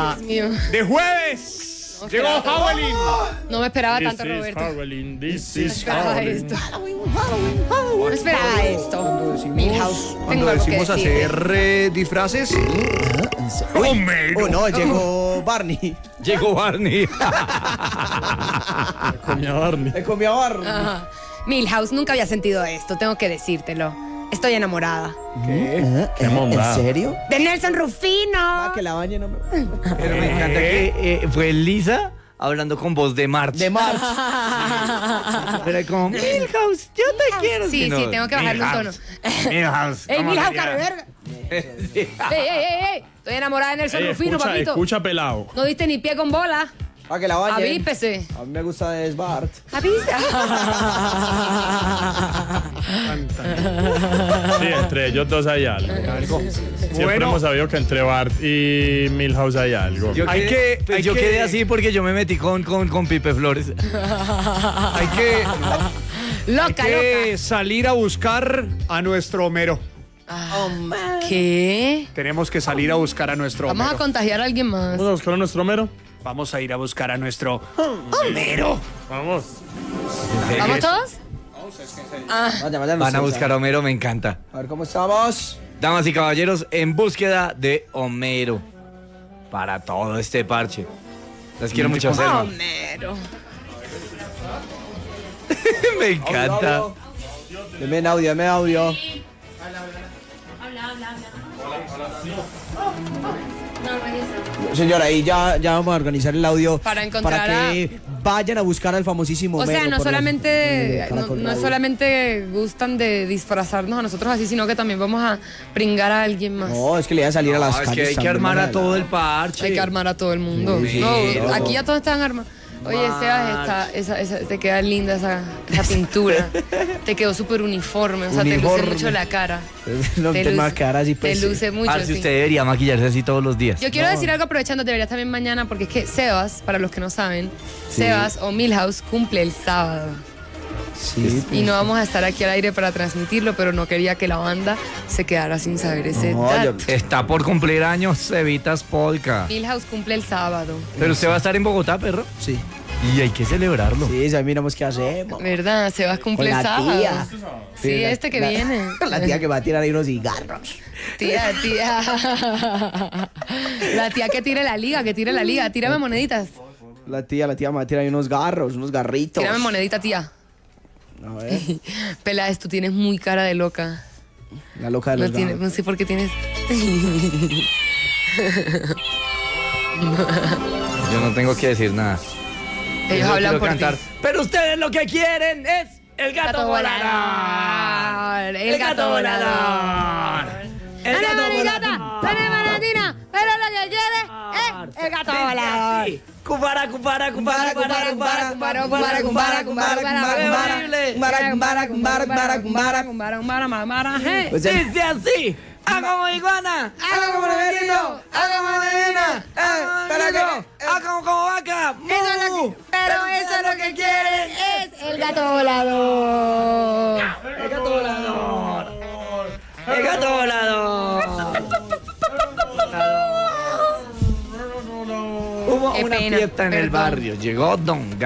día de jueves. Llegó Howlin'. No me esperaba tanto, Roberto. Howlin', this No is esperaba Howlin'. esto. No esperaba esto. Milhouse. Cuando decimos hacer disfraces. Homero. Oh, no, llegó Barney. Llegó Barney. Coña Barney. Me comió a Barney. Ajá. Milhouse, nunca había sentido esto, tengo que decírtelo. Estoy enamorada. ¿Qué? Qué mondada. ¿En serio? ¡De Nelson Rufino! Ah, que la bañe no me... Pero me encanta que fue Lisa hablando con voz de March. De March. Era como, Milhouse, yo te quiero. Sí, Si no, sí, tengo que bajarle un tono. Milhouse. ¡Ey, ¿cómo Milhouse, sería? cara de verga! ¡Ey! Estoy enamorada de Nelson Rufino, Escucha, papito. escucha pelado. No diste ni pie con bola. Para que la bañe. Avípese. A mí me gusta es Bart. Sí, entre ellos dos hay algo. Siempre Bueno. hemos sabido que entre Bart y Milhouse hay algo. Yo Hay quedé, que- pues hay yo que- quedé así porque yo me metí con Pipe Flores. Hay que Loca. salir a buscar a nuestro Homero. ¿Qué? Tenemos que salir a buscar a nuestro Vamos a Homero. contagiar a alguien más. Vamos a buscar a nuestro Homero. Vamos a ir a buscar a nuestro Homero. Vamos. ¿Vamos todos? Van a buscar a Homero, me encanta. A ver cómo estamos. Damas y caballeros, en búsqueda de Homero. Para todo este parche. Les quiero mucho, Selma. Homero. Me encanta. Audio. Deme audio. Señora, ahí ya vamos a organizar el audio Para encontrar que vayan a buscar al famosísimo O Homero. sea, no por solamente, los- no solamente gustan de disfrazarnos a nosotros así, sino que también vamos a pringar a alguien más. No, es que le voy a salir a las No, es calles. que hay que también, armar a más todo el adelante. parche. Hay que armar a todo el mundo. Sí, No, todo. aquí ya todos están armados. Oye, Sebas, te queda linda esa pintura. Te quedó súper uniforme, o sea, te luce Uniforme. mucho la cara. No te va a quedar así, Te pues. luce mucho. Parce, sí. usted debería maquillarse así todos los días. Yo quiero decir algo aprovechando, deberías también mañana, porque es que Sebas, para los que no saben, Sebas o Milhouse cumple el sábado. Sí, Y no vamos a estar aquí al aire para transmitirlo, pero no quería que la banda se quedara sin saber ese No, dato. Está por cumplir años Evitas Polka. Milhouse cumple el sábado. Pero usted va a estar en Bogotá, perro. Sí. Y hay que celebrarlo. Sí, ya miramos qué hacemos. ¿Verdad? Sebas cumple Con el la sábado. tía. Sí, la- este que la- viene. La tía que va a tirar ahí unos cigarros. Tía. La tía que tire la liga, Tírame moneditas. La tía me va a tirar ahí unos garros, unos garritos. Tírame monedita, tía. A ver, Peláez, tú tienes muy cara de loca. la loca de los garros. No sé por qué tienes. Yo no tengo que decir nada. Ellos Yo hablan quiero por cantar. ti. Pero ustedes lo que quieren es el gato volador. El gato volador. El gato volador. Pero lo que quiere es el gato volador. Cumbara. Pues ya- Dice así. Haga como iguana. Haga como negrito, haga como negrina, Haga como vaca. Pero eso es lo que quieren es el gato volador. El gato volador. El gato volador. Hubo Qué una pena, fiesta en el perdón. barrio. Llegó Don